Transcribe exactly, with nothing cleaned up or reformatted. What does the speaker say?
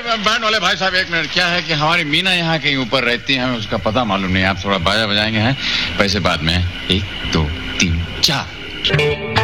Band वाले भाई साहब एक मिनट, क्या है कि हमारी मीना यहाँ कहीं ऊपर रहती है, हमें उसका पता मालूम नहीं, आप थोड़ा बाजा बजाएंगे हैं, पैसे बाद में। एक दो तीन चार।